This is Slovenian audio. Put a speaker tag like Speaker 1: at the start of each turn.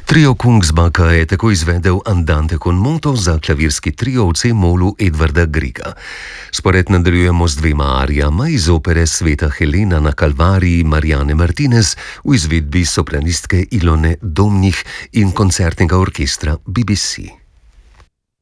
Speaker 1: Trio Kungsbacka je tako izvedel Andante con moto za klavirski trio v C-molu Edvarda Grieга. Spored nadaljujemo z dvema arijama iz opere Sveta Helena na Kalvariji Mariane Martinez v izvedbi sopranistke Ilone Domnjih in koncertnega orkestra BBC.